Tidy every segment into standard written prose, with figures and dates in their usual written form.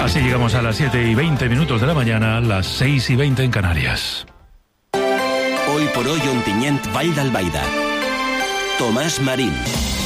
Así llegamos a las 7:20 de la mañana, las 6:20 en Canarias. Hoy por hoy, Ontinyent, Vall d'Albaida. Tomàs Marín.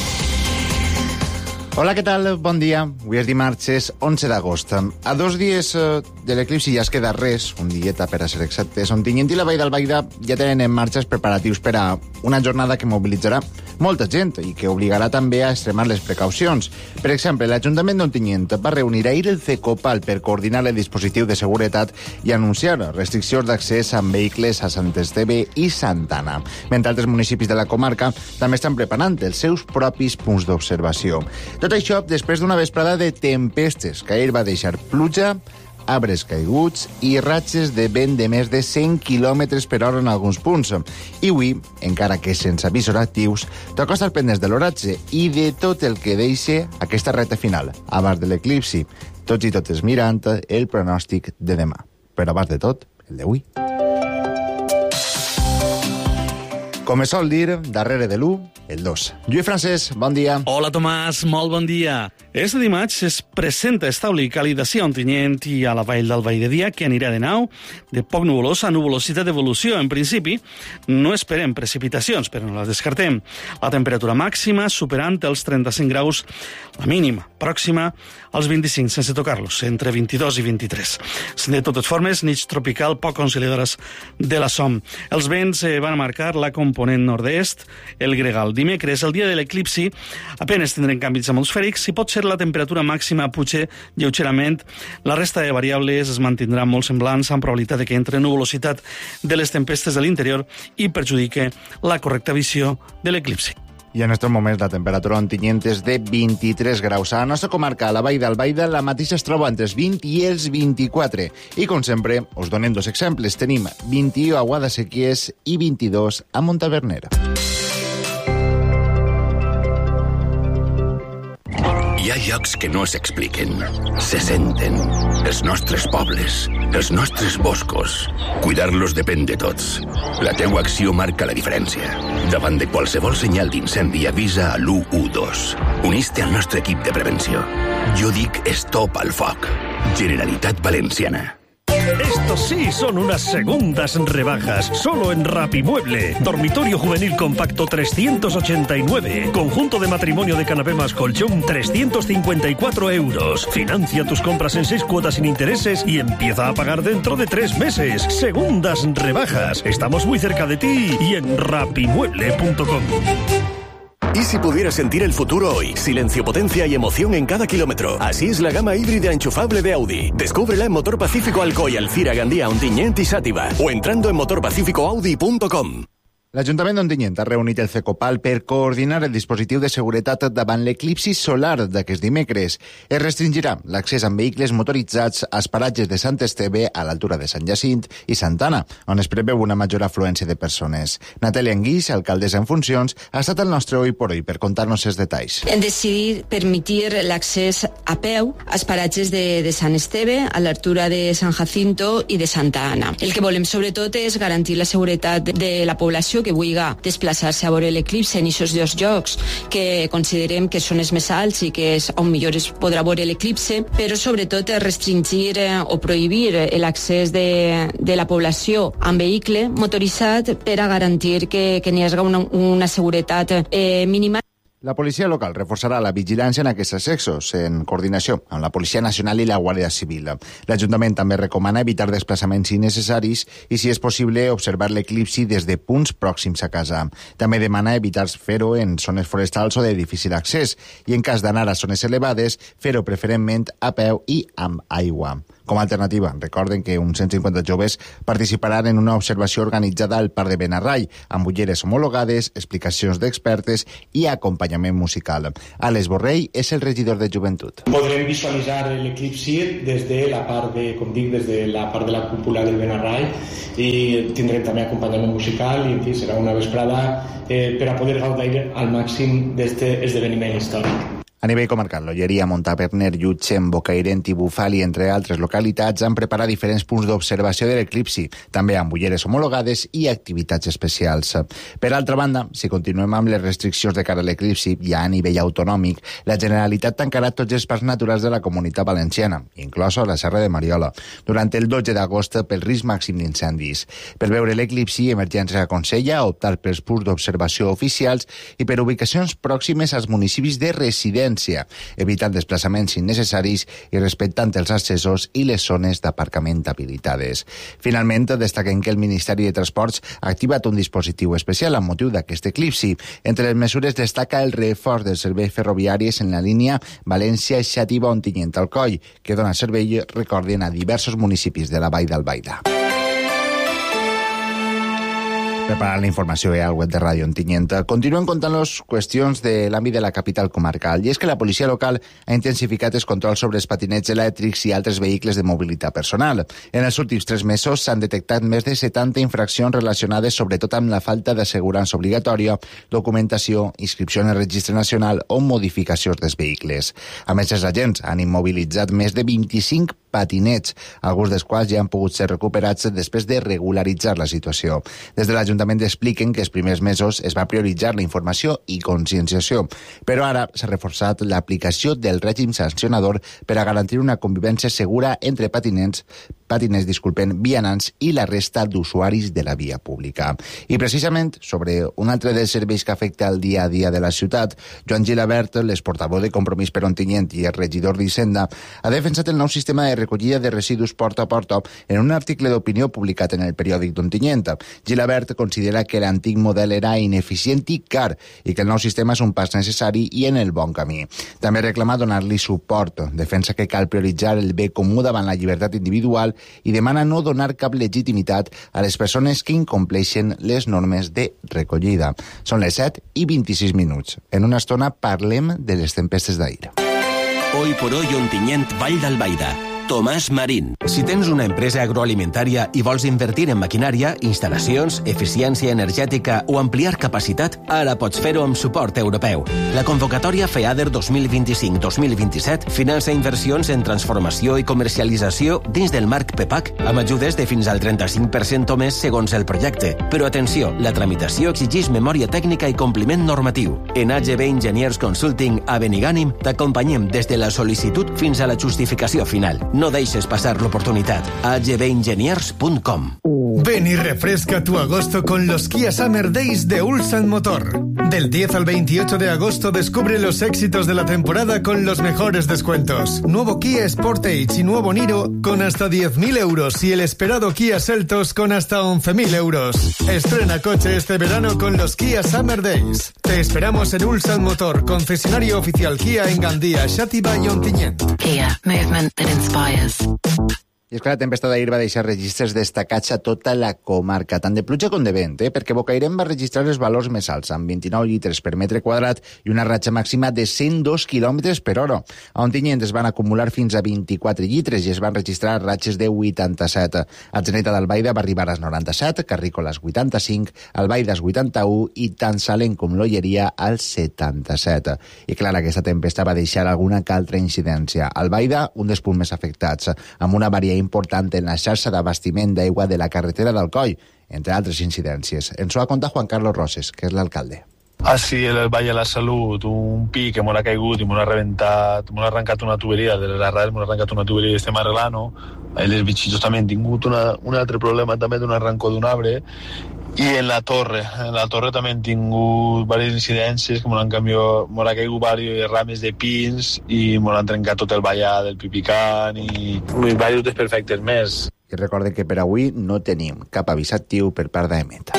Hola, què tal? Bon dia. Avui és dimarts, és 11 d'agost. A 2 dies de l'eclipsi ja es queda res, un dieta per a ser exactes. Ontinyent i la Vall d'Albaida ja tenen en marxa els preparatius per a una jornada que mobilitzarà molta gent i que obligarà també a extremar les precaucions. Per exemple, l'Ajuntament d'Ontinyent va reunir ahir el CECOPAL per coordinar el dispositiu de seguretat i anunciar restriccions d'accés amb vehicles a Sant Esteve i Santa Anna. Mentre altres municipis de la comarca també estan preparant els seus propis punts d'observació. Tot això després d'una vesprada de tempestes que ahir va deixar pluja, arbres caiguts i ratxes de vent de més de 100 km per hora en alguns punts. I avui, encara que sense avisos actius, toca estar pendents de l'oratge i de tot el que deixa aquesta recta final, abans de l'eclipsi. Tots i totes mirant el pronòstic de demà. Però abans de tot, el d'avui. Com es sol dir, darrere de l'1, el 2. Lluís Francesc, bon dia. Hola, Tomàs, molt bon dia. Este dimarts es presenta estable i càlida a Ontinyent i a la Vall d'Albaida, dia que anirà de nou de poc nuvolós a nuvolositat d'evolució. En principi, no esperem precipitacions, però no les descartem. La temperatura màxima superant els 35 graus, la mínima pròxima als 25, sense tocar-los, entre 22 i 23. De totes formes, nits tropical poc conciliadores de la SOM. Els vents van a marcar la component nord-est, el gregal. Dimecres, el dia de l'eclipsi, apenas tindrem canvis atmosfèrics i pot ser la temperatura màxima puja lleugerament. La resta de variables es mantindran molt semblants amb probabilitat de que entre nuvolositat de les tempestes de l'interior i perjudique la correcta visió de l'eclipsi. I en aquests moments la temperatura a Ontinyent és de 23 graus. A la nostra comarca, a la Vall d'Albaida, la mateixa es troba entre els 20 i els 24. I, com sempre, us donem dos exemples. Tenim 21 a Guadasséquies i 22 a Montaverner. Hi ha llocs que no s'expliquen, se senten. Els nostres pobles, els nostres boscos. Cuidar-los depèn de tots. La teua acció marca la diferència. Davant de qualsevol senyal d'incendi, avisa a l'112. Unís-te al nostre equip de prevenció. Jo dic stop al foc. Generalitat Valenciana. Estos sí son unas segundas rebajas, solo en Rapimueble. Dormitorio juvenil compacto 389. Conjunto de matrimonio de canapé más colchón 354 euros. Financia tus compras en 6 cuotas sin intereses y empieza a pagar dentro de 3 meses. Segundas rebajas. Estamos muy cerca de ti y en rapimueble.com. ¿Y si pudieras sentir el futuro hoy? Silencio, potencia y emoción en cada kilómetro. Así es la gama híbrida enchufable de Audi. Descúbrela en Motor Pacífico Alcoy, Alcira, Gandía, Ontinyent y Xàtiva. O entrando en motorpacificoaudi.com. L'Ajuntament d'Ontinyent ha reunit el CECOPAL per coordinar el dispositiu de seguretat davant l'eclipsi solar d'aquest dimecres. Es restringirà l'accés amb vehicles motoritzats als paratges de Sant Esteve a l'altura de Sant Jacint i Santa Anna, on es preveu una major afluència de persones. Natàlia Anguix, alcaldessa en funcions, ha estat el nostre Hoy por Hoy per contar-nos els detalls. Hem decidit permitir l'accés a peu als paratges de Sant Esteve, a l'altura de Sant Jacinto i de Santa Anna. El que volem sobretot és garantir la seguretat de la població que vulgui desplaçar-se a veure l'eclipsi en aquests dos llocs que considerem que són els més alts i que és on millor es podrà veure l'eclipsi, però sobretot restringir o prohibir l'accés de la població amb vehicle motoritzat per a garantir que n'hi hagi una seguretat mínima. La policia local reforçarà la vigilància en aquests accessos, en coordinació amb la Policia Nacional i la Guàrdia Civil. L'Ajuntament també recomana evitar desplaçaments innecessaris i, si és possible, observar l'eclipsi des de punts pròxims a casa. També demana evitar fer-ho en zones forestals o de difícil accés i, en cas d'anar a zones elevades, fer-ho preferentment a peu i amb aigua. Com a alternativa, recorden que uns 150 joves participaran en una observació organitzada al Parc de Benarrai, amb ulleres homologades, explicacions d'expertes i acompanyament musical. Àlex Borrell és el regidor de Joventut. Podrem visualitzar l'eclipsi des de la part de, com dic, des de la part de la cúpula del Benarrai i tindrem també acompanyament musical i, en fi, serà una vesprada per a poder gaudir al màxim d'aquest esdeveniment històric. A nivell comarcal, l'Olleria, Montaverner, Llutxent, Bocairent i Bufali, entre altres localitats, han preparat diferents punts d'observació de l'eclipsi, també amb ulleres homologades i activitats especials. Per altra banda, si continuem amb les restriccions de cara a l'eclipsi, ja a nivell autonòmic, la Generalitat tancarà tots els parcs naturals de la Comunitat Valenciana, inclosa la Serra de Mariola, durant el 12 d'agost pel risc màxim d'incendis. Per veure l'eclipsi, Emergència aconsella optar pels punts d'observació oficials i per ubicacions pròximes als municipis de residència, evitant desplaçaments innecessaris i respectant els accessos i les zones d'aparcament habilitades. Finalment, destaquem que el Ministeri de Transports ha activat un dispositiu especial amb motiu d'aquest eclipsi. Entre les mesures destaca el reforç dels serveis ferroviaris en la línia València-Xàtiva-Ontinyent-Alcoi, que dona servei, recorden, a diversos municipis de la Vall d'Albaida. Preparant la informació al web de Ràdio Ontinyent. Continuen contant-los qüestions de l'àmbit de la capital comarcal, i és que la policia local ha intensificat els controls sobre els patinets elèctrics i altres vehicles de mobilitat personal. En els últims 3 mesos s'han detectat més de 70 infraccions relacionades sobretot amb la falta d'assegurança obligatòria, documentació, inscripció en el registre nacional o modificacions dels vehicles. A més, els agents han immobilitzat més de 25 patinets, alguns dels quals ja han pogut ser recuperats després de regularitzar la situació. Des de l'Ajuntament expliquen que els primers mesos es va prioritzar la informació i conscienciació, però ara s'ha reforçat l'aplicació del règim sancionador per a garantir una convivència segura entre patinets, vianants i la resta d'usuaris de la via pública. I precisament sobre un altre dels serveis que afecta el dia a dia de la ciutat, Joan Gilabert, l'exportador de Compromís per Ontinyent i el regidor d'Hisenda, ha defensat el nou sistema de recollida de residus porta a porta en un article d'opinió publicat en el periòdic d'Ontinyent. Gilabert considera que l'antic model era ineficient i car i que el nou sistema és un pas necessari i en el bon camí. També reclama donar-li suport, defensa que cal prioritzar el bé comú davant la llibertat individual i demana no donar cap legitimitat a les persones que incompleixen les normes de recollida. Són les 7:26. En una estona parlem de les tempestes d'ahir. Hoy por hoy Ontinyent, Vall d'Albaida. Tomàs Marín. Si tens una empresa agroalimentària i vols invertir en maquinària, instal·lacions, eficiència energètica o ampliar capacitat, ara pots fer-ho amb suport europeu. La convocatòria FEADER 2025-2027 finança inversions en transformació i comercialització dins del marc PEPAC, amb ajudes de fins al 35% o més segons el projecte. Però atenció, la tramitació exigeix memòria tècnica i compliment normatiu. En AGB Engineers Consulting a Benigànim t'acompanyem des de la sol·licitud fins a la justificació final. No deixes pasar l'oportunidad. agbengeniers.com. Ven y refresca tu agosto con los Kia Summer Days de Ulsan Motor. Del 10 al 28 de agosto descubre los éxitos de la temporada con los mejores descuentos. Nuevo Kia Sportage y nuevo Niro con hasta 10.000 euros y el esperado Kia Seltos con hasta 11.000 euros. Estrena coche este verano con los Kia Summer Days. Te esperamos en Ulsan Motor, concesionario oficial Kia en Gandía, Xàtiva i Ontinyent. Kia, movement that inspires. I és que la tempesta d'ahir va deixar registres destacats a tota la comarca, tant de pluja com de vent, perquè Bocairent va registrar els valors més alts, amb 29 litres per metre quadrat i una ratxa màxima de 102 km per hora. A Ontinyent es van acumular fins a 24 litres i es van registrar ratxes de 87. Atzeneta d'Albaida va arribar als 97, Carrícola als 85, Albaida als 81 i tant Salem com l'Olleria als 77. I clar, aquesta tempesta va deixar alguna que altra incidència. Albaida, un dels punts més afectats, amb una avaria important en la xarxa d'abastiment d'aigua de la carretera d'Alcoi, entre altres incidències. Ens ho ha contat Juan Carlos Roses, que és l'alcalde. Sí, el Valle de la Salut, un pi que m'ho ha caigut i m'ho ha rebentat, m'ho ha arrencat una tuberia, de l'arrel m'ho ha arrencat una tuberia i estem arreglant-ho. Els bitxillos també han tingut un altre problema també d'un arrancó d'un arbre. I en la torre també hem tingut diverses incidències, que m'ho ha caigut diverses rames de pins i m'ho han trencat tot el ballar del pipicant i diversos desperfectes més. I recorden que per avui no tenim cap avís actiu per part d'EMET.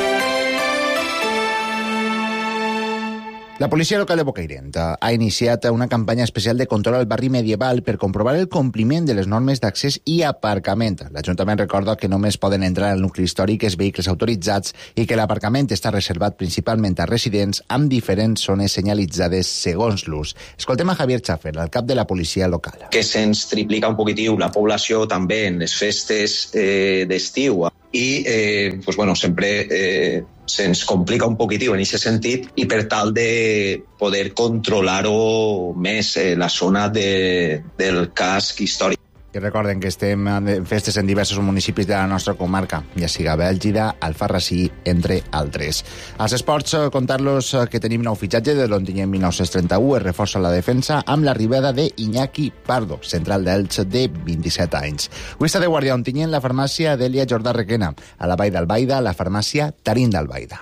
La policia local de Bocairent ha iniciat una campanya especial de control al barri medieval per comprovar el compliment de les normes d'accés i aparcament. L'Ajuntament recorda que només poden entrar al nucli històric els vehicles autoritzats i que l'aparcament està reservat principalment a residents amb diferents zones senyalitzades segons l'ús. Escoltem a Javier Schaffer, el cap de la policia local. Que se'ns triplica un poquitiu la població també en les festes d'estiu. i sempre se'ns complica un poquitiu en aquest sentit, i per tal de poder controlar-ho més la zona del casc històric. I recorden que estem en festes en diversos municipis de la nostra comarca, ja siga Bèlgida, Alfarrasí, entre altres. Als esports, contar-los que tenim nou fitxatge de l'Ontinyent 1931, es reforça la defensa amb l'arribada de Iñaki Pardo, central d'Elx de 27 anys. Avui està de guàrdia a Ontinyent la farmàcia Delia Jordà Requena, a la Vall d'Albaida, la farmàcia Tarín d'Albaida.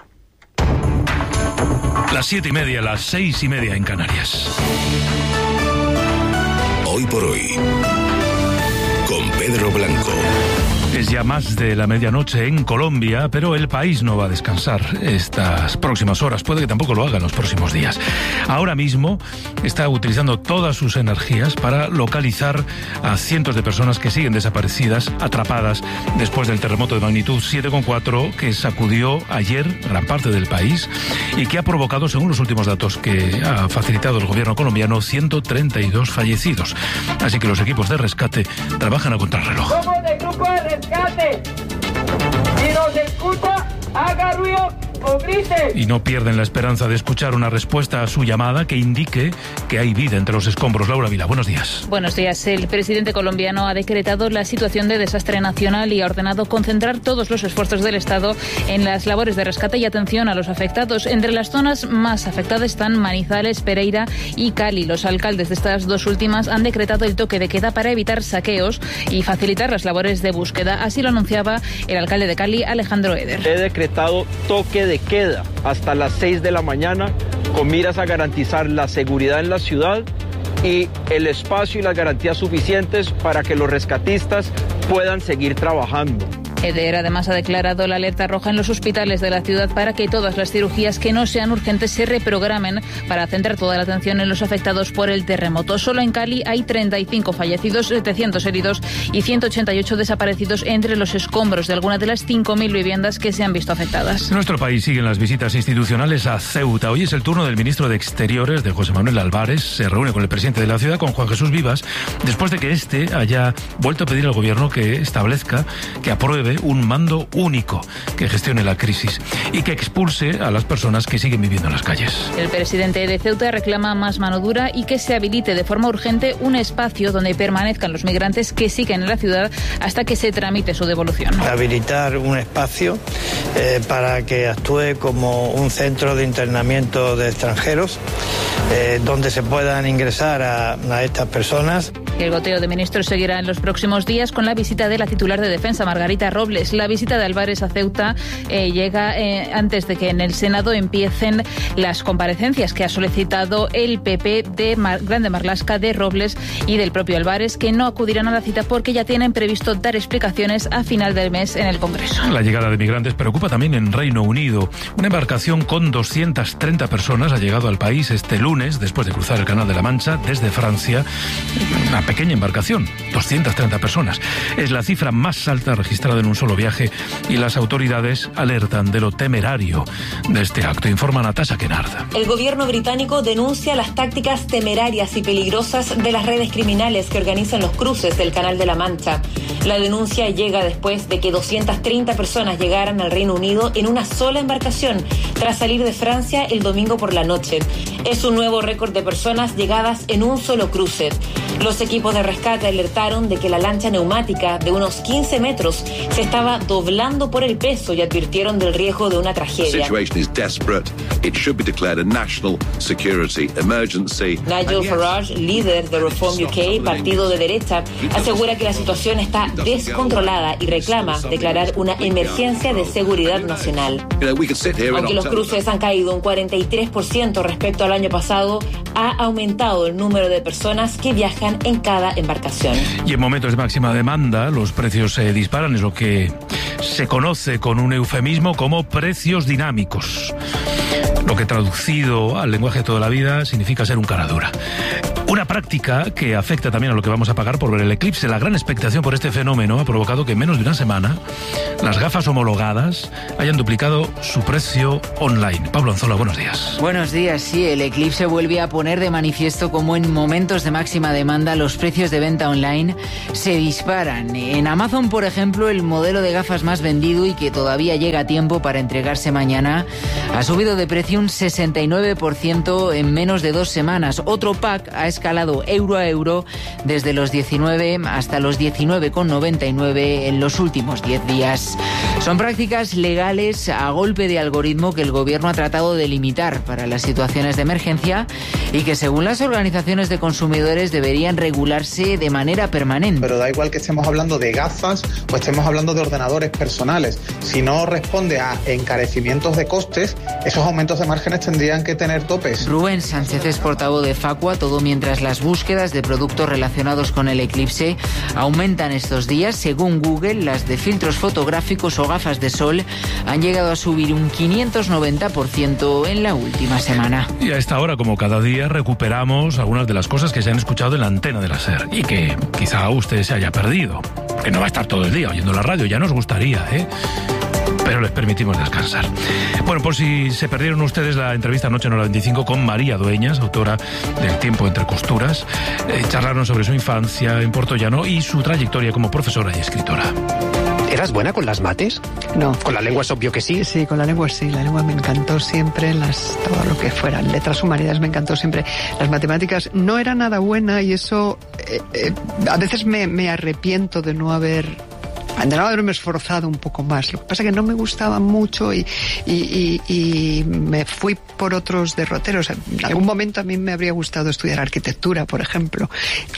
Las 7:30, las 6:30 en Canarias. Hoy por hoy, con Pedro Blanco. Es ya más de la medianoche en Colombia, pero el país no va a descansar estas próximas horas. Puede que tampoco lo haga en los próximos días. Ahora mismo está utilizando todas sus energías para localizar a cientos de personas que siguen desaparecidas, atrapadas después del terremoto de magnitud 7,4 que sacudió ayer gran parte del país y que ha provocado, según los últimos datos que ha facilitado el gobierno colombiano, 132 fallecidos. Así que los equipos de rescate trabajan a contrarreloj. Somos del grupo de rescate. Si nos escucha, haga ruido o grite. Y no pierden la esperanza de escuchar una respuesta a su llamada que indique que hay vida entre los escombros. Laura Vila, buenos días. Buenos días. El presidente colombiano ha decretado la situación de desastre nacional y ha ordenado concentrar todos los esfuerzos del Estado en las labores de rescate y atención a los afectados. Entre las zonas más afectadas están Manizales, Pereira y Cali. Los alcaldes de estas dos últimas han decretado el toque de queda para evitar saqueos y facilitar las labores de búsqueda. Así lo anunciaba el alcalde de Cali, Alejandro Eder. He decretado toque de queda hasta las 6 de la mañana con miras a garantizar la seguridad en la ciudad y el espacio y las garantías suficientes para que los rescatistas puedan seguir trabajando. Eder además ha declarado la alerta roja en los hospitales de la ciudad para que todas las cirugías que no sean urgentes se reprogramen para centrar toda la atención en los afectados por el terremoto. Solo en Cali hay 35 fallecidos, 700 heridos y 188 desaparecidos entre los escombros de algunas de las 5.000 viviendas que se han visto afectadas. En nuestro país siguen las visitas institucionales a Ceuta. Hoy es el turno del ministro de Exteriores, de José Manuel Álvarez. Se reúne con el presidente de la ciudad, con Juan Jesús Vivas, después de que éste haya vuelto a pedir al gobierno que establezca, que apruebe un mando único que gestione la crisis y que expulse a las personas que siguen viviendo en las calles. El presidente de Ceuta reclama más mano dura y que se habilite de forma urgente un espacio donde permanezcan los migrantes que siguen en la ciudad hasta que se tramite su devolución. Habilitar un espacio para que actúe como un centro de internamiento de extranjeros donde se puedan ingresar a estas personas. El goteo de ministros seguirá en los próximos días con la visita de la titular de Defensa, Margarita Robles. La visita de Álvarez a Ceuta llega antes de que en el Senado empiecen las comparecencias que ha solicitado el PP de Grande Marlaska, de Robles y del propio Álvarez, que no acudirán a la cita porque ya tienen previsto dar explicaciones a final del mes en el Congreso. La llegada de migrantes preocupa también en Reino Unido. Una embarcación con 230 personas ha llegado al país este lunes, después de cruzar el Canal de la Mancha desde Francia. Una pequeña embarcación, 230 personas. Es la cifra más alta registrada en un solo viaje y las autoridades alertan de lo temerario de este acto. Informa Natasha Kennard. El gobierno británico denuncia las tácticas temerarias y peligrosas de las redes criminales que organizan los cruces del Canal de la Mancha. La denuncia llega después de que 230 personas llegaran al Reino Unido en una sola embarcación tras salir de Francia el domingo por la noche. Es un nuevo récord de personas llegadas en un solo cruce. Los equipos de rescate alertaron de que la lancha neumática de unos 15 metros se estaba doblando por el peso y advirtieron del riesgo de una tragedia. Nigel Farage, líder de Reform UK, partido de derecha, asegura que la situación está descontrolada y reclama declarar una emergencia de seguridad nacional. Aunque los cruces han caído un 43% respecto al año pasado, ha aumentado el número de personas que viajan en cada embarcación. Y en momentos de máxima demanda, los precios se disparan, es lo que se conoce con un eufemismo como precios dinámicos. Lo que traducido al lenguaje de toda la vida significa ser un cara dura. Una práctica práctica que afecta también a lo que vamos a pagar por ver el eclipse. La gran expectación por este fenómeno ha provocado que en menos de una semana las gafas homologadas hayan duplicado su precio online. Pablo Anzola, buenos días. Buenos días, sí, el eclipse vuelve a poner de manifiesto cómo en momentos de máxima demanda los precios de venta online se disparan. En Amazon, por ejemplo, el modelo de gafas más vendido y que todavía llega a tiempo para entregarse mañana ha subido de precio un 69% en menos de 2 semanas. Otro pack ha escalado euro a euro desde los 19 hasta los 19,99 en los últimos 10 días. Son prácticas legales a golpe de algoritmo que el gobierno ha tratado de limitar para las situaciones de emergencia y que según las organizaciones de consumidores deberían regularse de manera permanente. Pero da igual que estemos hablando de gafas o estemos hablando de ordenadores personales. Si no responde a encarecimientos de costes, esos aumentos de márgenes tendrían que tener topes. Rubén Sánchez es portavoz de Facua, todo mientras las búsquedas de productos relacionados con el eclipse aumentan estos días. Según Google, las de filtros fotográficos o gafas de sol han llegado a subir un 590% en la última semana. Y a esta hora, como cada día, recuperamos algunas de las cosas que se han escuchado en la antena de la SER y que quizá usted se haya perdido, que no va a estar todo el día oyendo la radio, ya nos gustaría, pero les permitimos descansar. Bueno, por si se perdieron ustedes la entrevista anoche en Hora 25 con María Dueñas, autora del Tiempo entre costuras, charlaron sobre su infancia en Puertollano y su trayectoria como profesora y escritora. ¿Eras buena con las mates? No. ¿Con la lengua es obvio que sí? Sí, con la lengua sí. La lengua me encantó siempre, todo lo que fueran letras, humanidades me encantó siempre. Las matemáticas no era nada buena y eso a veces me arrepiento de no haberme esforzado un poco más. Lo que pasa es que no me gustaba mucho y me fui por otros derroteros. En algún momento a mí me habría gustado estudiar arquitectura, por ejemplo.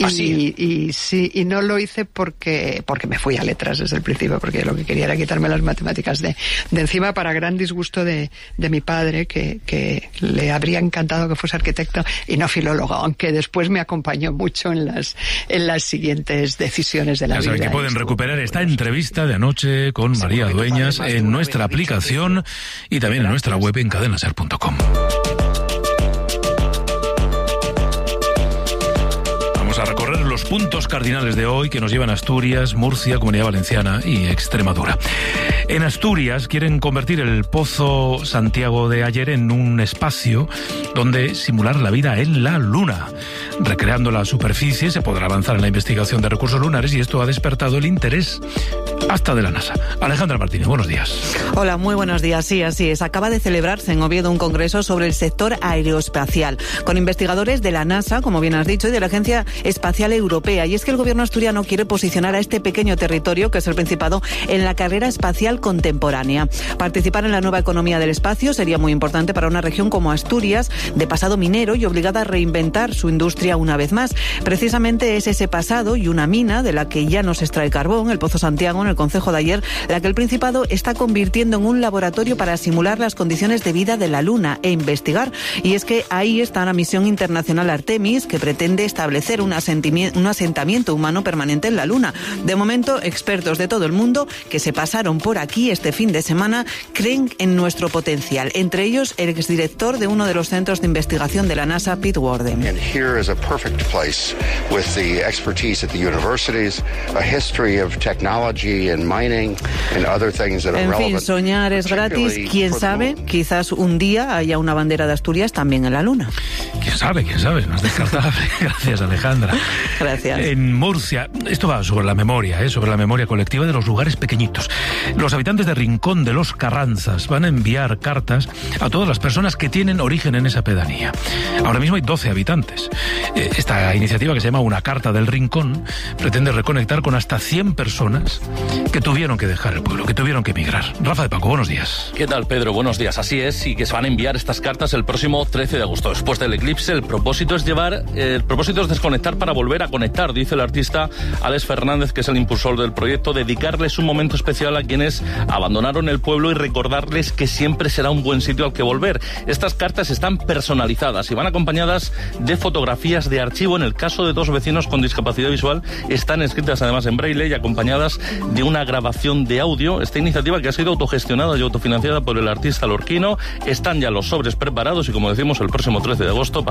Y no lo hice porque me fui a letras desde el principio, porque lo que quería era quitarme las matemáticas de encima, para gran disgusto de mi padre, que le habría encantado que fuese arquitecto y no filólogo, aunque después me acompañó mucho en las siguientes decisiones de la vida. Ya saben que pueden recuperar esta entrevista de anoche con María Dueñas en nuestra aplicación y también en nuestra web en cadenaser.com. Vamos a recorrer los puntos cardinales de hoy que nos llevan a Asturias, Murcia, Comunidad Valenciana y Extremadura. En Asturias quieren convertir el Pozo Santiago de ayer en un espacio donde simular la vida en la Luna. Recreando la superficie se podrá avanzar en la investigación de recursos lunares y esto ha despertado el interés hasta de la NASA. Alejandra Martínez, buenos días. Hola, muy buenos días. Sí, así es. Acaba de celebrarse en Oviedo un congreso sobre el sector aeroespacial, con investigadores de la NASA, como bien has dicho, y de la Agencia Espacial Europea. Y es que el gobierno asturiano quiere posicionar a este pequeño territorio, que es el Principado, en la carrera espacial contemporánea. Participar en la nueva economía del espacio sería muy importante para una región como Asturias, de pasado minero y obligada a reinventar su industria una vez más. Precisamente es ese pasado y una mina de la que ya no se extrae carbón, el Pozo Santiago, en el concejo de ayer, la que el Principado está convirtiendo en un laboratorio para simular las condiciones de vida de la Luna e investigar. Y es que ahí está la misión internacional Artemis, que pretende establecer un asentamiento humano permanente en la Luna. De momento, expertos de todo el mundo que se pasaron por aquí este fin de semana creen en nuestro potencial. Entre ellos, el exdirector de uno de los centros de investigación de la NASA, Pete Worden. And here is a perfect place with the expertise at the universities, a history of technology and mining and other things that are relevant. En fin, soñar es gratis. Quién sabe, quizás un día haya una bandera de Asturias también en la Luna. Quién sabe, no es descartable. Gracias, Alejandra. Gracias. En Murcia, esto va sobre la memoria, sobre la memoria colectiva de los lugares pequeñitos. Los habitantes de Rincón de los Carranzas van a enviar cartas a todas las personas que tienen origen en esa pedanía. Ahora mismo hay 12 habitantes. Esta iniciativa, que se llama Una Carta del Rincón, pretende reconectar con hasta 100 personas que tuvieron que dejar el pueblo, que tuvieron que emigrar. Rafa de Paco, buenos días. ¿Qué tal, Pedro? Buenos días. Así es, y que se van a enviar estas cartas el próximo 13 de agosto. Después del eclipse, el propósito es desconectar para volver a conectar, dice el artista Alex Fernández, que es el impulsor del proyecto, dedicarles un momento especial a quienes abandonaron el pueblo y recordarles que siempre será un buen sitio al que volver. Estas cartas están personalizadas y van acompañadas de fotografías de archivo. En el caso de 2 vecinos con discapacidad visual, están escritas además en braille y acompañadas de una grabación de audio. Esta iniciativa, que ha sido autogestionada y autofinanciada por el artista lorquino, están ya los sobres preparados y, como decimos, el próximo 13 de agosto pasará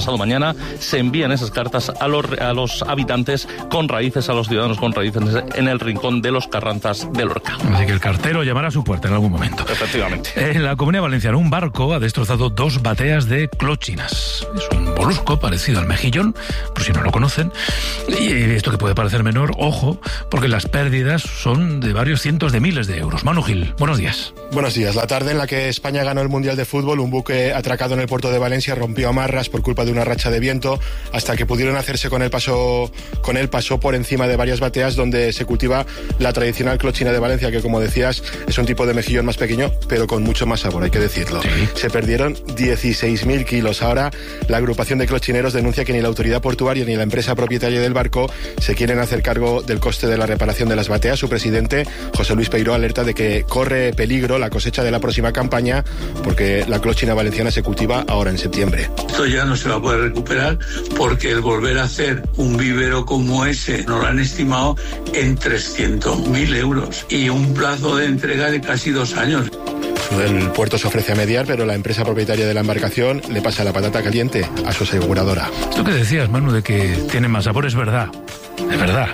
pasado mañana, se envían esas cartas a los habitantes con raíces, a los ciudadanos con raíces en el rincón de los Carranzas de Lorca. Así que el cartero llamará a su puerta en algún momento. Efectivamente. En la Comunidad Valenciana, un barco ha destrozado 2 bateas de clochinas. Es un molusco parecido al mejillón, por si no lo conocen. Y esto que puede parecer menor, ojo, porque las pérdidas son de varios cientos de miles de euros. Manu Gil, buenos días. Buenos días. La tarde en la que España ganó el Mundial de Fútbol, un buque atracado en el puerto de Valencia rompió amarras por culpa de una racha de viento. Hasta que pudieron hacerse con él, pasó por encima de varias bateas donde se cultiva la tradicional clochina de Valencia, que, como decías, es un tipo de mejillón más pequeño, pero con mucho más sabor, hay que decirlo. Sí. Se perdieron 16.000 kilos. Ahora la agrupación de clochineros denuncia que ni la autoridad portuaria ni la empresa propietaria del barco se quieren hacer cargo del coste de la reparación de las bateas. Su presidente, José Luis Peiró, alerta de que corre peligro la cosecha de la próxima campaña porque la clochina valenciana se cultiva ahora en septiembre. Esto ya no se va a poder recuperar porque el volver a hacer un vivero como ese nos lo han estimado en 300.000 euros y un plazo de entrega de casi 2 años. El puerto se ofrece a mediar, pero la empresa propietaria de la embarcación le pasa la patata caliente a su aseguradora. Esto que decías, Manu, de que tienen más sabor, es verdad. Es verdad.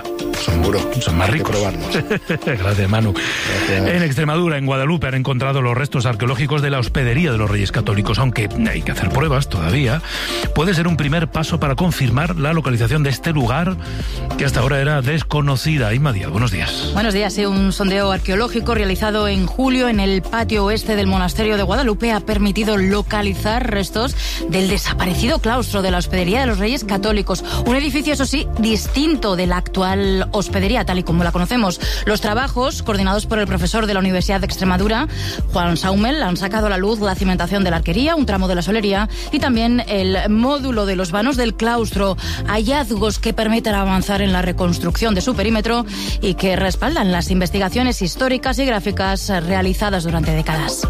Son más ricos. Hay que probarlos. Gracias, Manu. Gracias. En Extremadura, en Guadalupe, han encontrado los restos arqueológicos de la hospedería de los Reyes Católicos. Aunque hay que hacer pruebas todavía, puede ser un primer paso para confirmar la localización de este lugar que hasta ahora era desconocida. Inma Díaz, buenos días. Buenos días. Un sondeo arqueológico realizado en julio en el patio oeste del monasterio de Guadalupe ha permitido localizar restos del desaparecido claustro de la hospedería de los Reyes Católicos. Un edificio, eso sí, distinto de la actual hospedería, tal y como la conocemos. Los trabajos, coordinados por el profesor de la Universidad de Extremadura, Juan Saumel, han sacado a la luz la cimentación de la arquería, un tramo de la solería y también el módulo de los vanos del claustro. Hallazgos que permiten avanzar en la reconstrucción de su perímetro y que respaldan las investigaciones históricas y gráficas realizadas durante décadas.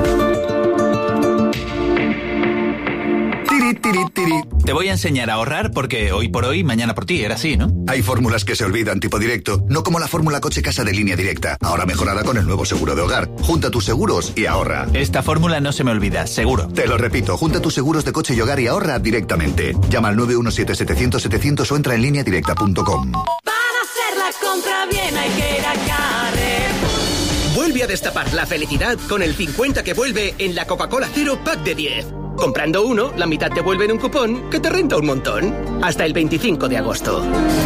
Te voy a enseñar a ahorrar porque hoy por hoy, mañana por ti, era así, ¿no? Hay fórmulas que se olvidan tipo directo, no como la fórmula coche casa de Línea Directa, ahora mejorada con el nuevo seguro de hogar. Junta tus seguros y ahorra. Esta fórmula no se me olvida, seguro. Te lo repito, junta tus seguros de coche y hogar y ahorra directamente. Llama al 917-700-700 o entra en lineadirecta.com. Para hacer la compra bien hay que ir a Carrefour. Vuelve a destapar la felicidad con el 50 que vuelve en la Coca-Cola Cero Pack de 10. Comprando uno, la mitad te vuelve en un cupón que te renta un montón. Hasta el 25 de agosto.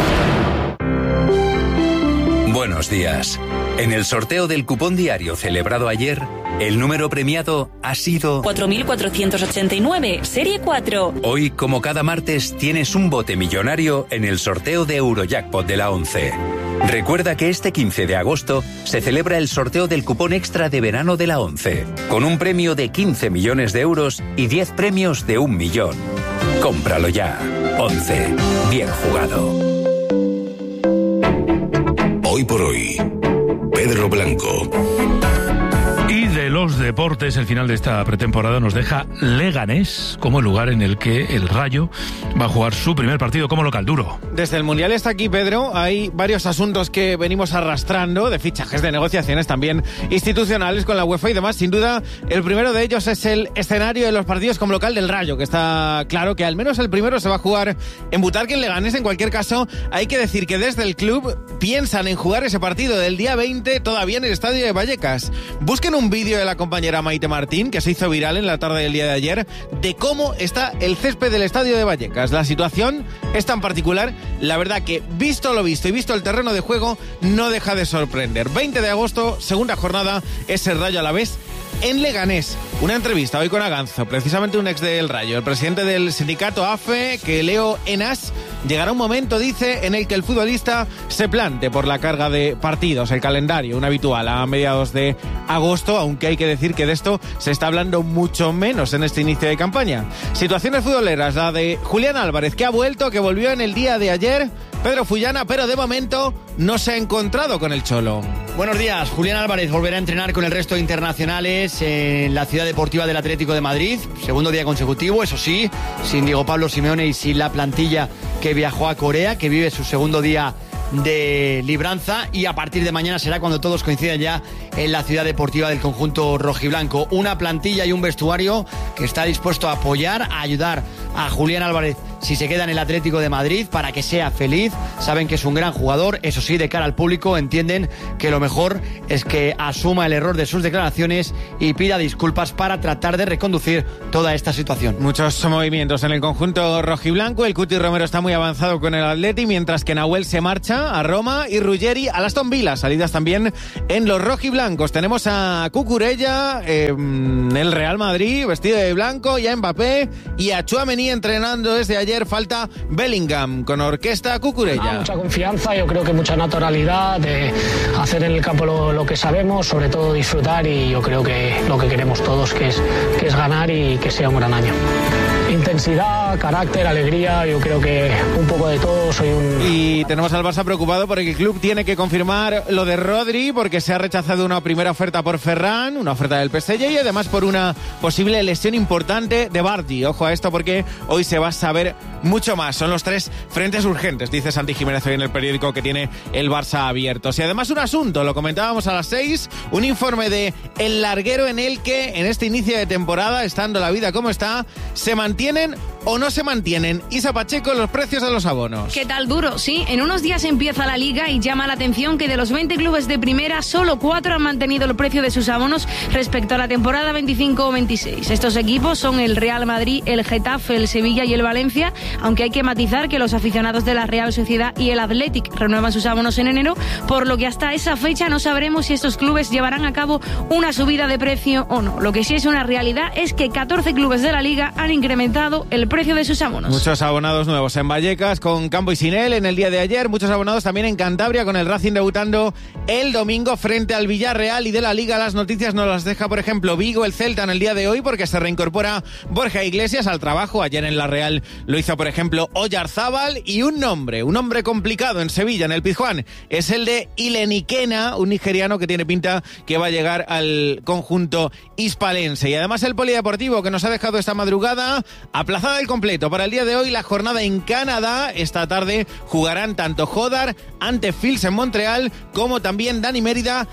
Buenos días. En el sorteo del cupón diario celebrado ayer, el número premiado ha sido 4.489, serie 4. Hoy, como cada martes, tienes un bote millonario en el sorteo de Eurojackpot de la 11. Recuerda que este 15 de agosto se celebra el sorteo del cupón extra de verano de la 11, con un premio de 15 millones de euros y 10 premios de 1 millón. Cómpralo ya. 11. Bien jugado. Hoy por hoy, Pedro Blanco. Y de los deportes, el final de esta pretemporada nos deja Leganés como el lugar en el que el Rayo va a jugar su primer partido como local. Duro. Desde el Mundial está aquí, Pedro. Hay varios asuntos que venimos arrastrando, de fichajes, de negociaciones también institucionales con la UEFA y demás. Sin duda, el primero de ellos es el escenario de los partidos como local del Rayo, que está claro que al menos el primero se va a jugar en Butarque, en Leganés. En cualquier caso, hay que decir que desde el club piensan en jugar ese partido del día 20 todavía en el estadio de Vallecas. Busquen un vídeo de la compañera Maite Martín, que se hizo viral en la tarde del día de ayer, de cómo está el césped del estadio de Vallecas. La situación es tan particular, la verdad que visto lo visto y visto el terreno de juego, no deja de sorprender. 20 de agosto, segunda jornada, es el Rayo Alavés en Leganés. Una entrevista hoy con Aganzo, precisamente un ex del Rayo, el presidente del sindicato AFE, que Leo Enas. Llegará un momento, dice, en el que el futbolista se plante por la carga de partidos, el calendario, un habitual a mediados de agosto, aunque hay que decir que de esto se está hablando mucho menos en este inicio de campaña. Situaciones futboleras, la de Julián Álvarez, que ha vuelto, que volvió en el día de ayer, Pedro Fullana, pero de momento no se ha encontrado con el Cholo. Buenos días. Julián Álvarez volverá a entrenar con el resto de internacionales en la Ciudad Deportiva del Atlético de Madrid. Segundo día consecutivo, eso sí, sin Diego Pablo Simeone y sin la plantilla que viajó a Corea, que vive su segundo día de libranza, y a partir de mañana será cuando todos coincidan ya en la ciudad deportiva del conjunto rojiblanco. Una plantilla y un vestuario que está dispuesto a apoyar, a ayudar a Julián Álvarez si se queda en el Atlético de Madrid, para que sea feliz. Saben que es un gran jugador, eso sí, de cara al público entienden que lo mejor es que asuma el error de sus declaraciones y pida disculpas para tratar de reconducir toda esta situación. Muchos movimientos en el conjunto rojiblanco. El Cuti Romero está muy avanzado con el Atleti, mientras que Nahuel se marcha a Roma y Ruggeri al Aston Villa. Salidas también en los rojiblancos. Tenemos a Cucurella en el Real Madrid, vestido de blanco, y a Mbappé y a Tchouaméni entrenando desde ayer. Falta Bellingham con orquesta Cucurella. Mucha confianza, yo creo que mucha naturalidad de hacer en el campo lo que sabemos, sobre todo disfrutar, y yo creo que lo que queremos todos que es ganar y que sea un gran año. Intensidad, carácter, alegría, yo creo que un poco de todo. Y tenemos al Barça preocupado porque el club tiene que confirmar lo de Rodri, porque se ha rechazado una primera oferta por Ferran, una oferta del PSG, y además por una posible lesión importante de Bardi. Ojo a esto porque hoy se va a saber mucho más. Son los 3 frentes urgentes, dice Santi Jiménez hoy en el periódico que tiene el Barça Abiertos. Y además un asunto, lo comentábamos a las 6, un informe de El Larguero en el que en este inicio de temporada, estando la vida como está, se mantienen o no se mantienen. Isa Pacheco, los precios de los abonos. ¿Qué tal duro? Sí, en unos días empieza la Liga y llama la atención que de los 20 clubes de primera, solo 4 han mantenido el precio de sus abonos respecto a la temporada 25 o 26. Estos equipos son el Real Madrid, el Getafe, el Sevilla y el Valencia, aunque hay que matizar que los aficionados de la Real Sociedad y el Athletic renuevan sus abonos en enero, por lo que hasta esa fecha no sabremos si estos clubes llevarán a cabo una subida de precio o no. Lo que sí es una realidad es que 14 clubes de la Liga han incrementado el precio de sus abonos. Muchos abonados nuevos en Vallecas con Campo y Sinel en el día de ayer, muchos abonados también en Cantabria con el Racing debutando el domingo frente al Villarreal. Y de la Liga las noticias nos las deja, por ejemplo, Vigo, el Celta en el día de hoy, porque se reincorpora Borja Iglesias al trabajo. Ayer en la Real lo hizo, por ejemplo, Oyarzábal, y un nombre complicado en Sevilla, en el Pizjuán, es el de Ileniquena, un nigeriano que tiene pinta que va a llegar al conjunto hispalense. Y además el polideportivo que nos ha dejado esta madrugada aplazada el completo para el día de hoy, la jornada en Canadá. Esta tarde jugarán tanto Jodar ante Fils en Montreal como también Dani Mérida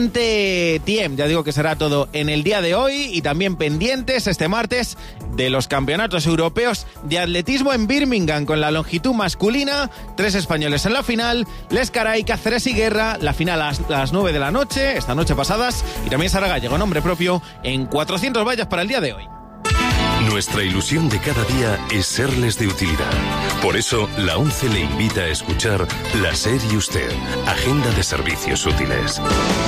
ante Tiem. Ya digo que será todo en el día de hoy, y también pendientes este martes de los campeonatos europeos de atletismo en Birmingham con la longitud masculina, 3 españoles en la final, Les Caray, Cáceres y Guerra, la final a las 9 de la noche, esta noche pasadas, y también Sara Gallego, nombre propio en 400 vallas para el día de hoy. Nuestra ilusión de cada día es serles de utilidad. Por eso, la ONCE le invita a escuchar La SER y Usted, Agenda de Servicios Útiles.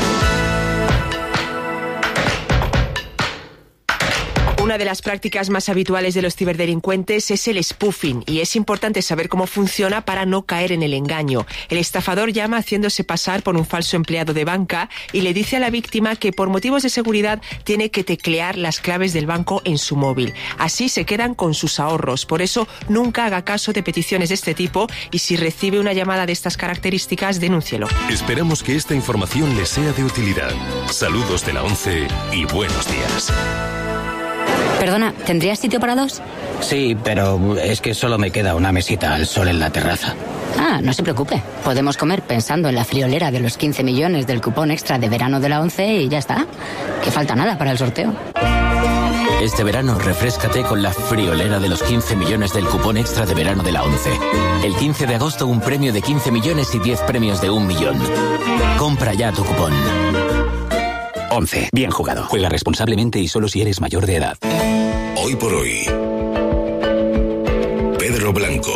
Una de las prácticas más habituales de los ciberdelincuentes es el spoofing, y es importante saber cómo funciona para no caer en el engaño. El estafador llama haciéndose pasar por un falso empleado de banca y le dice a la víctima que por motivos de seguridad tiene que teclear las claves del banco en su móvil. Así se quedan con sus ahorros. Por eso nunca haga caso de peticiones de este tipo, y si recibe una llamada de estas características, denúncielo. Esperamos que esta información le sea de utilidad. Saludos de la ONCE y buenos días. Perdona, ¿tendrías sitio para 2? Sí, pero es que solo me queda una mesita al sol en la terraza. Ah, no se preocupe. Podemos comer pensando en la friolera de los 15 millones del cupón extra de verano de la ONCE y ya está. Que falta nada para el sorteo. Este verano, refréscate con la friolera de los 15 millones del cupón extra de verano de la ONCE. El 15 de agosto, un premio de 15 millones y 10 premios de 1 millón. Compra ya tu cupón. ONCE. Bien jugado. Juega responsablemente y solo si eres mayor de edad. Hoy por hoy, Pedro Blanco.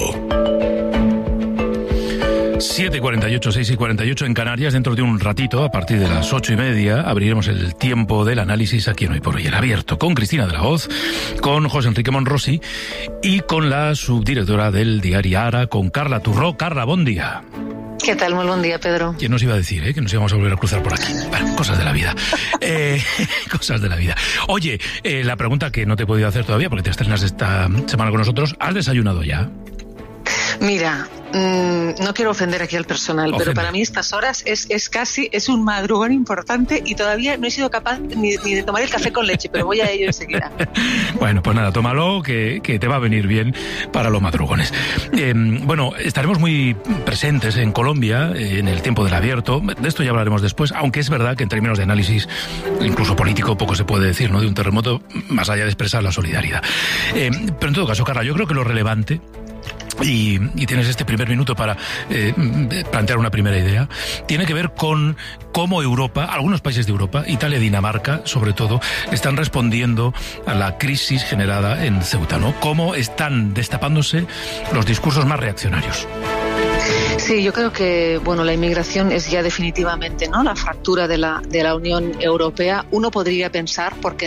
7:48, 6:48 en Canarias. Dentro de un ratito, a partir de las 8:30, abriremos el tiempo del análisis aquí en Hoy por Hoy, el abierto, con Cristina de la Hoz, con José Enrique Monrosi y con la subdirectora del diario Ara, con Carla Turró. Carla, buen día. ¿Qué tal? Muy buen día, Pedro. ¿Quién nos iba a decir, que nos íbamos a volver a cruzar por aquí? Bueno, cosas de la vida. Cosas de la vida. Oye, la pregunta que no te he podido hacer todavía, porque te estrenas esta semana con nosotros, ¿has desayunado ya? Mira, No quiero ofender aquí al personal, pero para mí estas horas es un madrugón importante y todavía no he sido capaz ni de tomar el café con leche, pero voy a ello enseguida. Bueno, pues nada, tómalo, que te va a venir bien para los madrugones. Bueno, estaremos muy presentes en Colombia en el tiempo del Abierto. De esto ya hablaremos después, aunque es verdad que en términos de análisis, incluso político, poco se puede decir, ¿no?, de un terremoto, más allá de expresar la solidaridad. Pero en todo caso, Carla, yo creo que lo relevante, y tienes este primer minuto para plantear una primera idea, tiene que ver con cómo Europa, algunos países de Europa, Italia y Dinamarca sobre todo, están respondiendo a la crisis generada en Ceuta, ¿no? Cómo están destapándose los discursos más reaccionarios. Sí, yo creo que la inmigración es ya definitivamente, ¿no?, la fractura de la Unión Europea. Uno podría pensar, porque